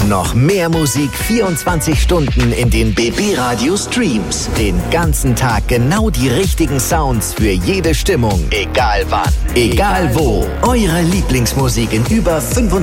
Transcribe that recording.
Noch mehr Musik 24 Stunden in den BB Radio Streams. Den ganzen Tag genau die richtigen Sounds für jede Stimmung. Egal wann, egal wo. Eure Lieblingsmusik in über 25